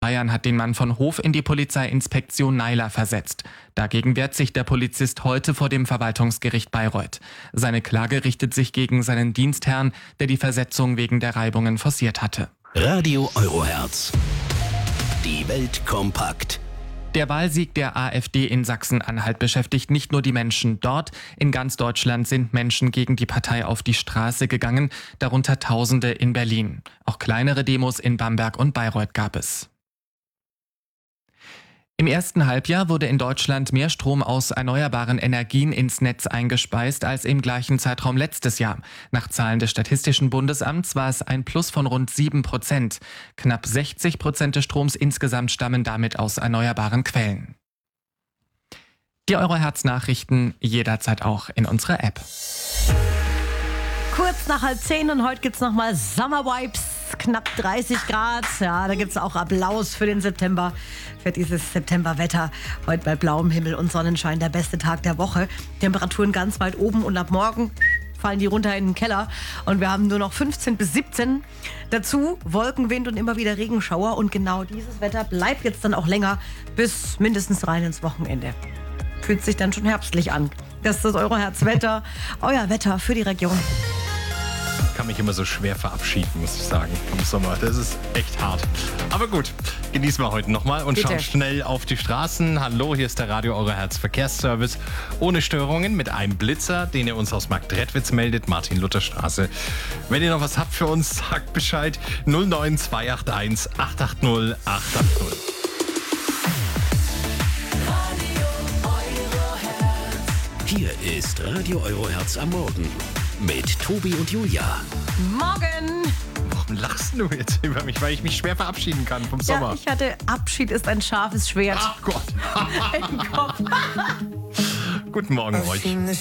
Bayern hat den Mann von Hof in die Polizeiinspektion Naila versetzt. Dagegen wehrt sich der Polizist heute vor dem Verwaltungsgericht Bayreuth. Seine Klage richtet sich gegen seinen Dienstherrn, der die Versetzung wegen der Reibungen forciert hatte. Radio Euroherz. Die Welt kompakt. Der Wahlsieg der AfD in Sachsen-Anhalt beschäftigt nicht nur die Menschen dort. In ganz Deutschland sind Menschen gegen die Partei auf die Straße gegangen, darunter Tausende in Berlin. Auch kleinere Demos in Bamberg und Bayreuth gab es. Im ersten Halbjahr wurde in Deutschland mehr Strom aus erneuerbaren Energien ins Netz eingespeist als im gleichen Zeitraum letztes Jahr. Nach Zahlen des Statistischen Bundesamts war es ein Plus von rund 7%. Knapp 60% des Stroms insgesamt stammen damit aus erneuerbaren Quellen. Die Euroherz-Nachrichten jederzeit auch in unserer App. Kurz nach 9:30 und heute gibt's nochmal Summer Vibes, knapp 30 Grad. Ja, da gibt's auch Applaus für den September, für dieses Septemberwetter. Heute bei blauem Himmel und Sonnenschein der beste Tag der Woche. Temperaturen ganz weit oben und ab morgen fallen die runter in den Keller. Und wir haben nur noch 15 bis 17. Dazu Wolken, Wind und immer wieder Regenschauer. Und genau dieses Wetter bleibt jetzt dann auch länger bis mindestens rein ins Wochenende. Fühlt sich dann schon herbstlich an. Das ist das Euroherz-Wetter, euer Wetter für die Region. Ich kann mich immer so schwer verabschieden, muss ich sagen, vom Sommer. Das ist echt hart. Aber gut, genießen wir heute nochmal und schauen schnell auf die Straßen. Hallo, hier ist der Radio Euroherz Verkehrsservice. Ohne Störungen mit einem Blitzer, den ihr uns aus Marktredwitz meldet, Martin-Luther-Straße. Wenn ihr noch was habt für uns, sagt Bescheid. 09281 880 880. Hier ist Radio Euroherz am Morgen mit Tobi und Julia. Morgen! Warum lachst du jetzt über mich? Weil ich mich schwer verabschieden kann vom Sommer. Ja, ich hatte Abschied ist ein scharfes Schwert. Ach Gott. Im Kopf. Guten Morgen euch.